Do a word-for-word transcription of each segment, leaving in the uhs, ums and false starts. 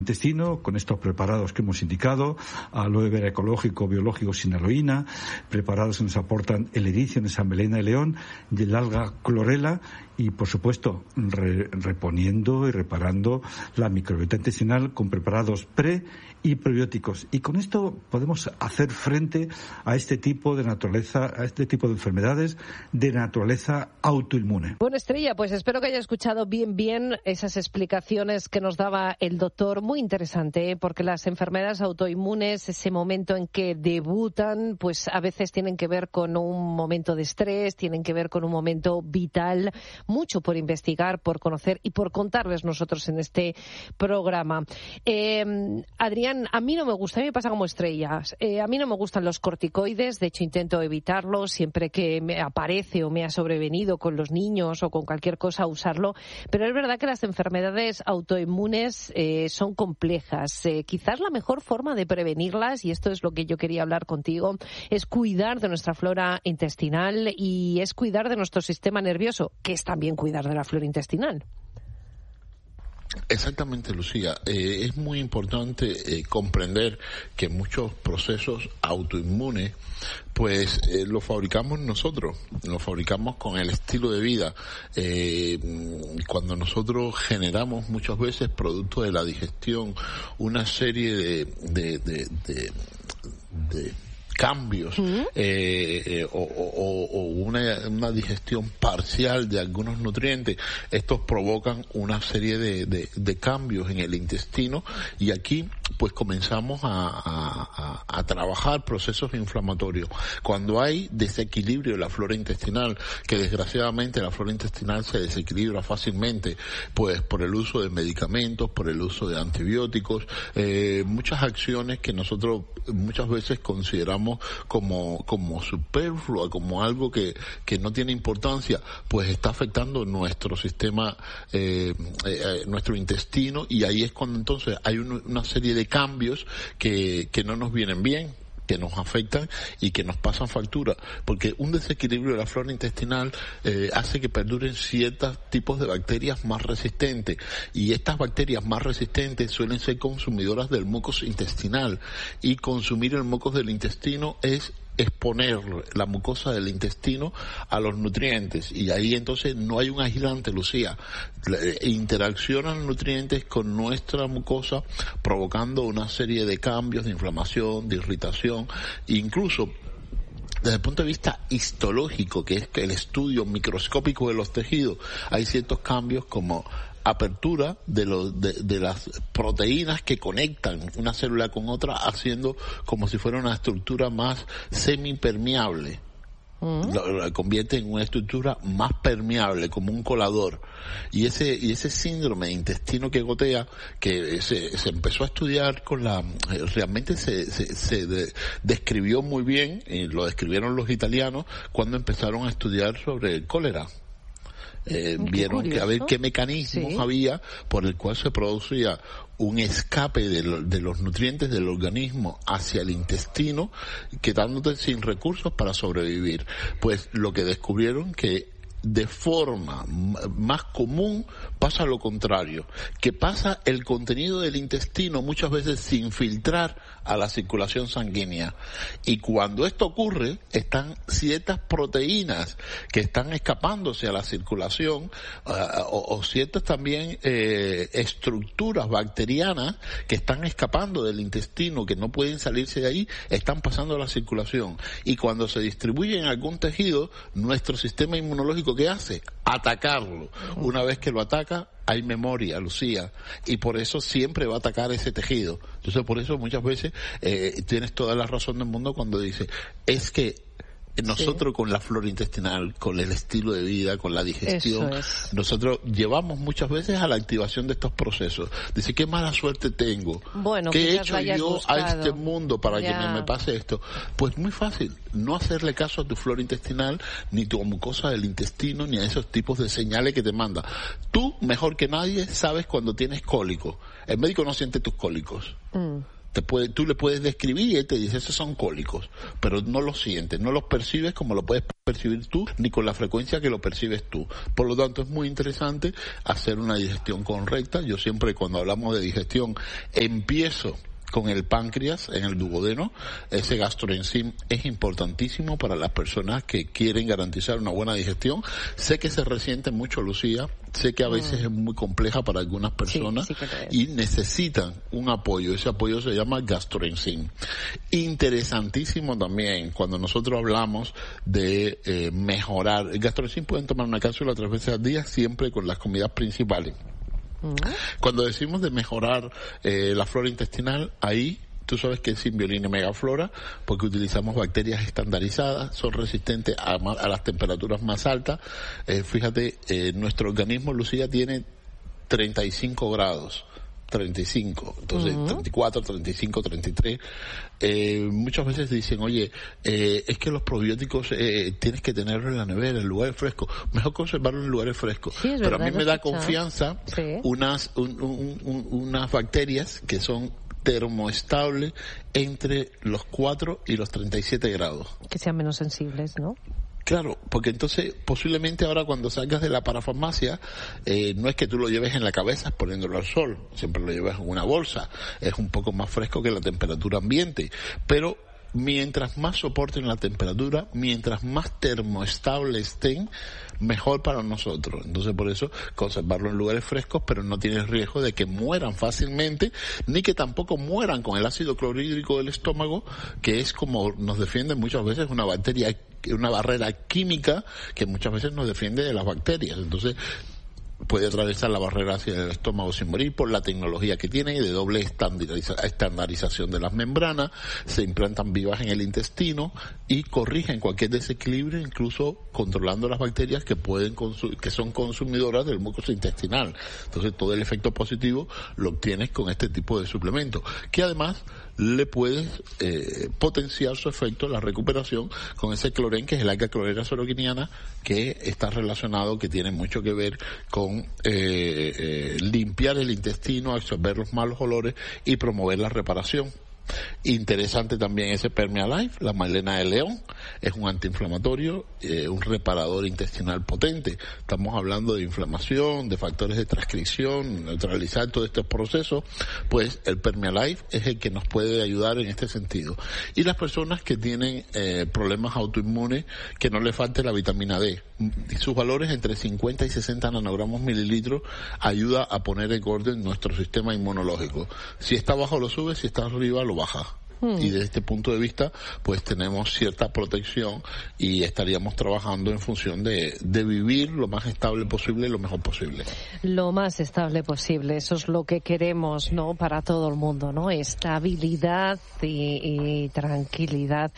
intestino, con estos preparados que hemos indicado, aloe vera ecológico, biológico sin aloína, preparados que nos aportan el ericio, esa melena de león y el alga clorela, y por supuesto re, reponiendo y reparando la microbiota intestinal con preparados pre y prebióticos. Y con esto podemos hacer frente a este tipo de naturaleza, a este tipo de enfermedades de naturaleza autoinmune. Bueno, Estrella, pues espero que haya escuchado bien bien esas explicaciones que nos daba el doctor. Muy interesante, ¿eh? Porque las enfermedades autoinmunes, ese momento en que debutan, pues a veces tienen que ver con un momento de estrés, tienen que ver con un momento vital. Mucho por investigar, por conocer y por contarles nosotros en este programa. Eh, Adrián, a mí no me gusta, a mí me pasa como Estrellas. Eh, a mí no me gustan los corticoides, de hecho intento evitarlos siempre que me aparece o me ha sobrevenido con los niños o con cualquier cosa usarlo, pero es verdad que las enfermedades autoinmunes eh, son complejas. Eh, quizás la mejor forma de prevenirlas, y esto es lo que yo quería hablar contigo, es cuidar de nuestra flora intestinal y es cuidar de nuestro sistema nervioso, que es también cuidar de la flora intestinal. Exactamente, Lucía. Eh, es muy importante eh, comprender que muchos procesos autoinmunes pues eh, los fabricamos nosotros, los fabricamos con el estilo de vida. Eh, cuando nosotros generamos muchas veces producto de la digestión una serie de, de, de, de, de cambios uh-huh. eh, eh, o, o, o una, una digestión parcial de algunos nutrientes, estos provocan una serie de, de, de cambios en el intestino, y aquí pues comenzamos a, a, a trabajar procesos inflamatorios. Cuando hay desequilibrio de la flora intestinal, que desgraciadamente la flora intestinal se desequilibra fácilmente, pues por el uso de medicamentos, por el uso de antibióticos, eh, muchas acciones que nosotros muchas veces consideramos como como superflua, como algo que que no tiene importancia, pues está afectando nuestro sistema, eh, eh, nuestro intestino, y ahí es cuando entonces hay un, una serie de cambios que que no nos vienen bien, que nos afectan y que nos pasan factura, porque un desequilibrio de la flora intestinal eh, hace que perduren ciertos tipos de bacterias más resistentes, y estas bacterias más resistentes suelen ser consumidoras del mucus intestinal, y consumir el mucus del intestino es exponer la mucosa del intestino a los nutrientes, y ahí entonces no hay un aislante, Lucía. Interaccionan nutrientes con nuestra mucosa, provocando una serie de cambios, de inflamación, de irritación, incluso desde el punto de vista histológico, que es el estudio microscópico de los tejidos, hay ciertos cambios como apertura de, los, de, de las proteínas que conectan una célula con otra, haciendo como si fuera una estructura más semipermeable. Uh-huh. Lo, lo convierte en una estructura más permeable, como un colador. Y ese y ese síndrome de intestino que gotea, que se, se empezó a estudiar con la, realmente se, se, se de, describió muy bien, y lo describieron los italianos cuando empezaron a estudiar sobre el cólera. Eh, vieron que a ver qué mecanismos sí. había por el cual se producía un escape de, lo, de los nutrientes del organismo hacia el intestino, quedándote sin recursos para sobrevivir. Pues lo que descubrieron que de forma más común pasa lo contrario, que pasa el contenido del intestino muchas veces sin filtrar a la circulación sanguínea, y cuando esto ocurre están ciertas proteínas que están escapándose a la circulación, uh, o, o ciertas también eh, estructuras bacterianas que están escapando del intestino, que no pueden salirse de ahí, están pasando a la circulación, y cuando se distribuye en algún tejido, nuestro sistema inmunológico, ¿qué hace? Atacarlo. Una vez que lo ataca, hay memoria, Lucía, y por eso siempre va a atacar ese tejido. Entonces, por eso muchas veces eh, tienes toda la razón del mundo cuando dices, es que nosotros sí. con la flora intestinal, con el estilo de vida, con la digestión, es. nosotros llevamos muchas veces a la activación de estos procesos. Dice, qué mala suerte tengo. Bueno, ¿qué he hecho yo buscado. a este mundo para ya. que me, me pase esto? Pues muy fácil, no hacerle caso a tu flora intestinal, ni tu mucosa del intestino, ni a esos tipos de señales que te manda. Tú, mejor que nadie, sabes cuando tienes cólicos. El médico no siente tus cólicos. Mm. Te puede, tú le puedes describir y él te dice, esos son cólicos, pero no los sientes, no los percibes como lo puedes percibir tú ni con la frecuencia que lo percibes tú. Por lo tanto, es muy interesante hacer una digestión correcta. Yo siempre, cuando hablamos de digestión, empiezo con el páncreas en el duodeno. Ese gastroenzim es importantísimo para las personas que quieren garantizar una buena digestión. Sé que se resiente mucho, Lucía, sé que a veces mm. es muy compleja para algunas personas, sí, sí y necesitan un apoyo. Ese apoyo se llama gastroenzim. Interesantísimo también cuando nosotros hablamos de eh, mejorar. El gastroenzim pueden tomar una cápsula tres veces al día, siempre con las comidas principales. Cuando decimos de mejorar eh, la flora intestinal, ahí tú sabes que es Symbiolina Megaflora, porque utilizamos bacterias estandarizadas, son resistentes a, a las temperaturas más altas. Eh, fíjate, eh, nuestro organismo, Lucía, tiene treinta y cinco grados. treinta y cinco, entonces uh-huh. treinta y cuatro, treinta y cinco, treinta y tres. Eh, muchas veces dicen, oye, eh, es que los probióticos eh, tienes que tenerlos en la nevera, en lugares frescos. Mejor conservarlos en lugares frescos. Sí, pero verdad, a mí me da confianza sí. unas un, un, un, unas bacterias que son termoestables entre los cuatro y los treinta y siete grados. Que sean menos sensibles, ¿no? Claro, porque entonces posiblemente ahora cuando salgas de la parafarmacia, eh, no es que tú lo lleves en la cabeza poniéndolo al sol, siempre lo llevas en una bolsa, es un poco más fresco que la temperatura ambiente, pero mientras más soporten la temperatura, mientras más termoestables estén, mejor para nosotros. Entonces, por eso, conservarlo en lugares frescos, pero no tienes riesgo de que mueran fácilmente, ni que tampoco mueran con el ácido clorhídrico del estómago, que es como nos defiende muchas veces una bacteria, una barrera química que muchas veces nos defiende de las bacterias. Entonces, puede atravesar la barrera hacia el estómago sin morir por la tecnología que tiene de doble estandariza, estandarización de las membranas, se implantan vivas en el intestino y corrigen cualquier desequilibrio, incluso controlando las bacterias que pueden consu- que son consumidoras del mucosa intestinal. Entonces todo el efecto positivo lo obtienes con este tipo de suplementos, que además le puedes eh, potenciar su efecto, la recuperación, con ese clorén, que es el alga clorera soroquiniana, que está relacionado, que tiene mucho que ver con eh, eh, limpiar el intestino, absorber los malos olores y promover la reparación. Interesante también ese Permealife, la melena de león, es un antiinflamatorio, eh, un reparador intestinal potente. Estamos hablando de inflamación, de factores de transcripción, neutralizar todos estos procesos, pues el Permealife es el que nos puede ayudar en este sentido. Y las personas que tienen eh, problemas autoinmunes, que no les falte la vitamina D. Sus valores entre cincuenta y sesenta nanogramos mililitros ayuda a poner en orden nuestro sistema inmunológico. Si está bajo lo sube, si está arriba lo baja. Hmm. Y desde este punto de vista, pues tenemos cierta protección y estaríamos trabajando en función de, de vivir lo más estable posible y lo mejor posible. Lo más estable posible, eso es lo que queremos, ¿no? Para todo el mundo, ¿no? Estabilidad y, y tranquilidad,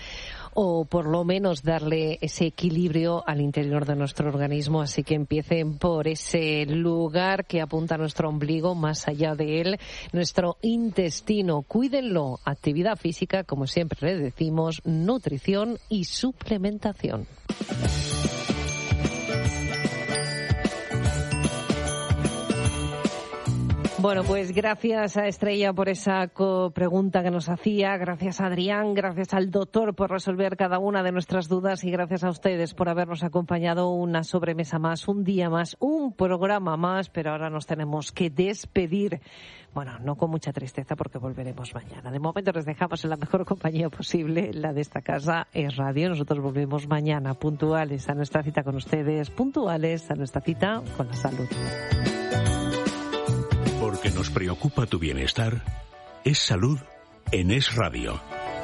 o por lo menos darle ese equilibrio al interior de nuestro organismo. Así que empiecen por ese lugar que apunta a nuestro ombligo, más allá de él, nuestro intestino. Cuídenlo. Actividad física, como siempre le decimos, nutrición y suplementación. Bueno, pues gracias a Estrella por esa pregunta que nos hacía, gracias a Adrián, gracias al doctor por resolver cada una de nuestras dudas y gracias a ustedes por habernos acompañado una sobremesa más, un día más, un programa más, pero ahora nos tenemos que despedir. Bueno, no con mucha tristeza porque volveremos mañana. De momento les dejamos en la mejor compañía posible, la de esta casa es Radio. Nosotros volvemos mañana puntuales a nuestra cita con ustedes, puntuales a nuestra cita con la salud. Porque nos preocupa tu bienestar, es salud en Es Radio.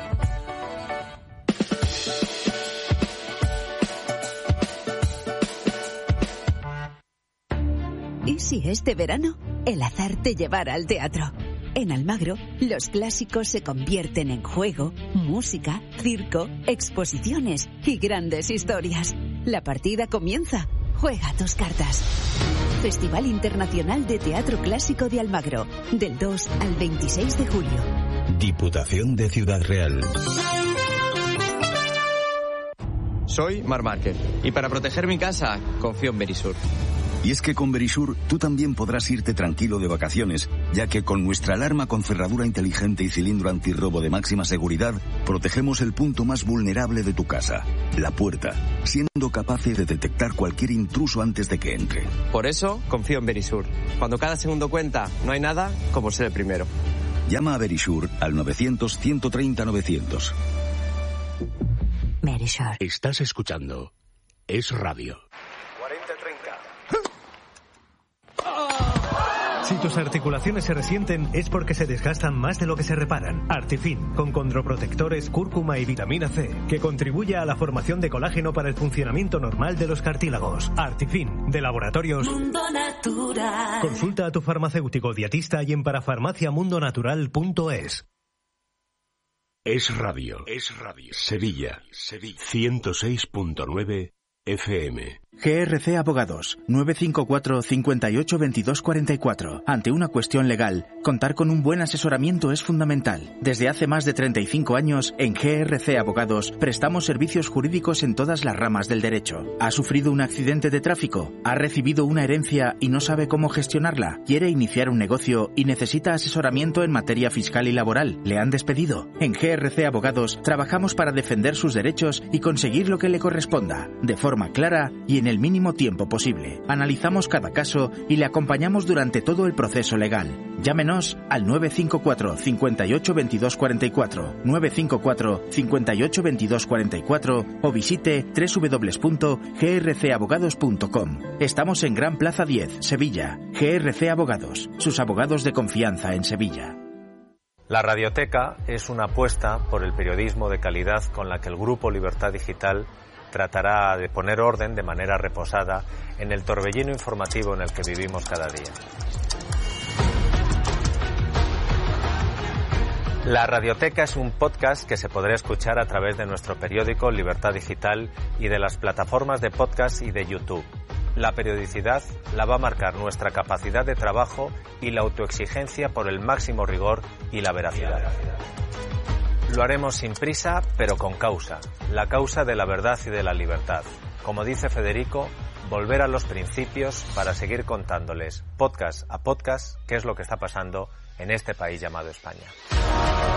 ¿Y si este verano el azar te llevara al teatro? En Almagro, los clásicos se convierten en juego, música, circo, exposiciones y grandes historias. La partida comienza. Juega tus cartas. Festival Internacional de Teatro Clásico de Almagro, del dos al veintiséis de julio. Diputación de Ciudad Real. Soy Marc Márquez y para proteger mi casa confío en Verisur. Y es que con Verisur tú también podrás irte tranquilo de vacaciones, ya que con nuestra alarma con cerradura inteligente y cilindro antirrobo de máxima seguridad, protegemos el punto más vulnerable de tu casa, la puerta, siendo capaces de detectar cualquier intruso antes de que entre. Por eso confío en Verisur. Cuando cada segundo cuenta, no hay nada como ser el primero. Llama a Verisur al novecientos, ciento treinta, novecientos. Verisur. Estás escuchando Es Radio. cuarenta treinta. Si tus articulaciones se resienten es porque se desgastan más de lo que se reparan. Artifin, con condroprotectores, cúrcuma y vitamina C, que contribuye a la formación de colágeno para el funcionamiento normal de los cartílagos. Artifin, de Laboratorios Mundo Natural. Consulta a tu farmacéutico dietista y en parafarmaciamundonatural punto es. Es Radio. Es Radio. Sevilla. Sevilla. ciento seis punto nueve F M. G R C Abogados, nueve cinco cuatro, cinco ocho, veintidós cuarenta y cuatro. Ante una cuestión legal, contar con un buen asesoramiento es fundamental. Desde hace más de treinta y cinco años, en G R C Abogados, prestamos servicios jurídicos en todas las ramas del derecho. ¿Ha sufrido un accidente de tráfico? ¿Ha recibido una herencia y no sabe cómo gestionarla? ¿Quiere iniciar un negocio y necesita asesoramiento en materia fiscal y laboral? ¿Le han despedido? En G R C Abogados, trabajamos para defender sus derechos y conseguir lo que le corresponda, de forma clara y en el mínimo tiempo posible. Analizamos cada caso y le acompañamos durante todo el proceso legal. Llámenos al nueve cinco cuatro, cinco ocho, veintidós cuarenta y cuatro, nueve cinco cuatro, cinco ocho, veintidós cuarenta y cuatro o visite doble u doble u doble u punto g r c abogados punto com. Estamos en Gran Plaza diez, Sevilla. G R C Abogados, sus abogados de confianza en Sevilla. La Radioteca es una apuesta por el periodismo de calidad con la que el Grupo Libertad Digital tratará de poner orden de manera reposada en el torbellino informativo en el que vivimos cada día. La Radioteca es un podcast que se podrá escuchar a través de nuestro periódico Libertad Digital y de las plataformas de podcast y de YouTube. La periodicidad la va a marcar nuestra capacidad de trabajo y la autoexigencia por el máximo rigor y la veracidad. Lo haremos sin prisa, pero con causa, la causa de la verdad y de la libertad. Como dice Federico, volver a los principios para seguir contándoles, podcast a podcast, qué es lo que está pasando en este país llamado España.